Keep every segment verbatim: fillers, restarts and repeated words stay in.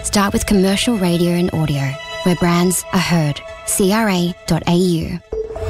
Start with commercial radio and audio, where brands are heard. C R A dot A U.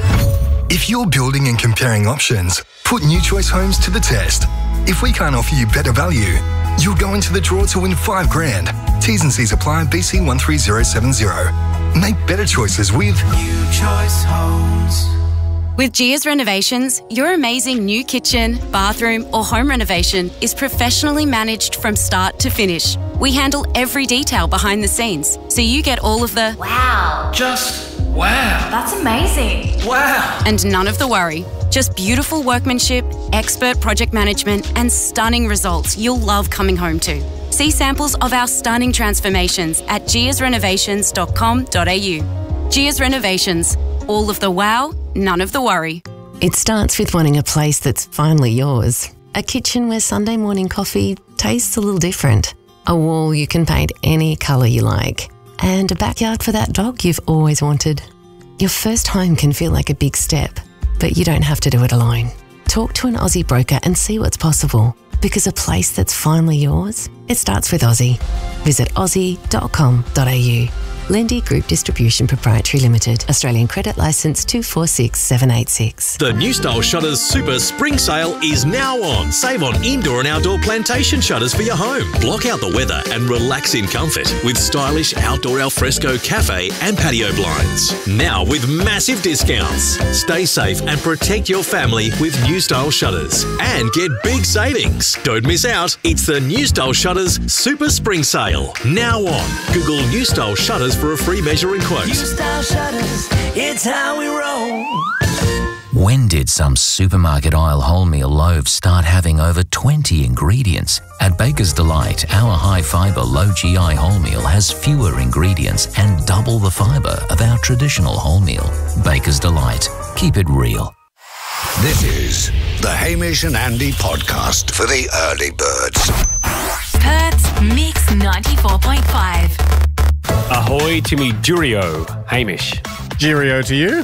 If you're building and comparing options, put New Choice Homes to the test. If we can't offer you better value, you'll go into the draw to win five grand. T's and C's apply. B C one three zero seven zero. Make better choices with New Choice Homes. With Gia's Renovations, your amazing new kitchen, bathroom or home renovation is professionally managed from start to finish. We handle every detail behind the scenes, so you get all of the wow. Just wow. That's amazing. Wow. And none of the worry. Just beautiful workmanship, expert project management and stunning results you'll love coming home to. See samples of our stunning transformations at gias renovations dot com dot a u. Gia's Renovations. All of the wow, none of the worry. It starts with wanting a place that's finally yours. A kitchen where Sunday morning coffee tastes a little different. A wall you can paint any colour you like. And a backyard for that dog you've always wanted. Your first home can feel like a big step, but you don't have to do it alone. Talk to an Aussie broker and see what's possible. Because a place that's finally yours, it starts with Aussie. Visit aussie dot com dot a u. Lindy Group Distribution Proprietary Limited. Australian Credit Licence two four six seven eight six. The New Style Shutters Super Spring Sale is now on. Save on indoor and outdoor plantation shutters for your home. Block out the weather and relax in comfort with stylish outdoor alfresco cafe and patio blinds. Now with massive discounts. Stay safe and protect your family with New Style Shutters. And get big savings. Don't miss out. It's the New Style Shutters Super Spring Sale. Now on. Google New Style Shutters for a free measuring quote. New Style Shutters, it's how we roll. When did some supermarket aisle wholemeal loaves start having over twenty ingredients? At Baker's Delight, our high-fibre, low-G I wholemeal has fewer ingredients and double the fibre of our traditional wholemeal. Baker's Delight. Keep it real. This is the Hamish and Andy podcast for the early birds. Perth's Mix ninety-four point five. Ahoy to me Jurio, Hamish. Jurio to you.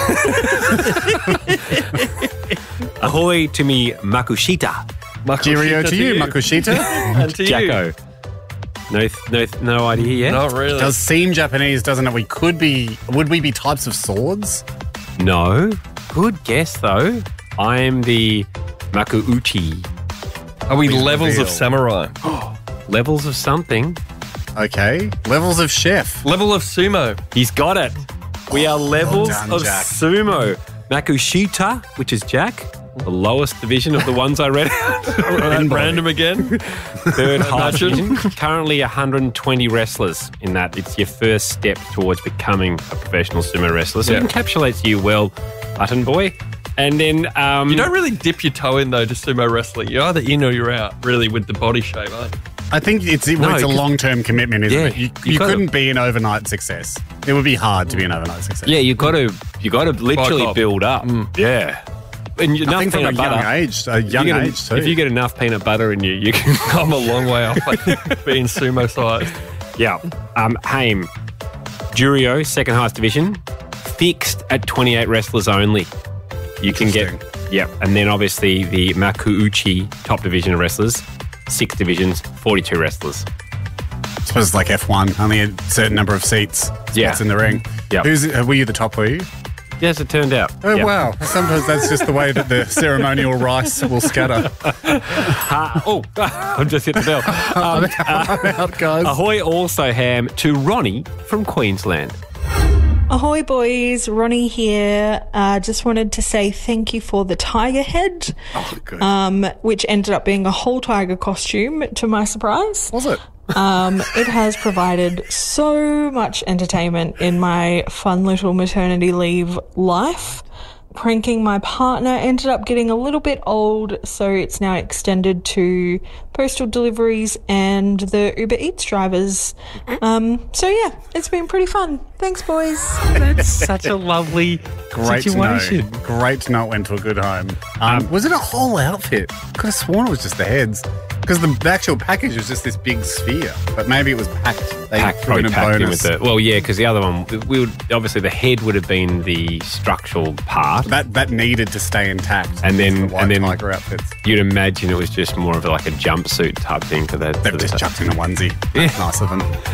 Ahoy to me Makushita. Jurio to, to you, you. Makushita. And to Jacko. No, no, no idea yet. Not really. It does seem Japanese, doesn't it? We could be. Would we be types of swords? No. Good guess though. I am the Makuuchi. Are we Please levels reveal. of samurai? Levels of something. Okay. Levels of chef. Level of sumo. He's got it. We are levels well done, of Jack. sumo. Makushita, which is Jack, the lowest division of the ones I read out. And random again. Third highest division. Currently one hundred twenty wrestlers in that. It's your first step towards becoming a professional sumo wrestler. So Yeah. it encapsulates you well, Button Boy. And then... Um, You don't really dip your toe in, though, to sumo wrestling. You're either in or you're out, really, with the body shape, aren't you? I think it's, well, No, it's a 'cause- long-term commitment, isn't Yeah, it? You, you you gotta- couldn't be an overnight success. It would be hard to be an overnight success. Yeah, you've got to you got to literally up. build up. Yeah. And enough I think from a peanut young butter. age, a young You get a- age too. If you get enough peanut butter in you, you can... I'm a long way off being sumo sized. Yeah. Um, Haim, Jurio, second highest division, fixed at twenty-eight wrestlers only. You can get, yeah. And then obviously the Makuuchi top division of wrestlers, six divisions, forty-two wrestlers. I suppose it's like F one, only a certain number of seats. Yeah. Spots in the ring. Yeah. Who's, were you the top, were you? Yes, it turned out. Oh, Yep. wow. Sometimes that's just the way that the ceremonial rice will scatter. Uh, oh, I've just hit the bell. Um, I'm out, guys. Ahoy also ham to Ronnie from Queensland. Ahoy boys, Ronnie here. Uh, just wanted to say thank you for the tiger head, Oh, good. um, which ended up being a whole tiger costume to my surprise. Was it? Um, it has provided so much entertainment in my fun little maternity leave life. Pranking my partner ended up getting a little bit old, so it's now extended to postal deliveries and the Uber Eats drivers. Um, so yeah, it's been pretty fun. Thanks, boys. That's such a lovely Great situation. to know. Great to know it went to a good home. Um, was it a whole outfit? Could have sworn it was just the heads. Because the, the actual package was just this big sphere, but maybe it was packed. They Packed, threw in probably a packed in bonus. with the, well, yeah, because the other one, we would obviously the head would have been the structural part, That that needed to stay intact. and then the white and then tiger outfits. you'd imagine it was just more of like a jumpsuit type thing for that. They've for just the, chucked in a onesie. Yeah. That's nice of them.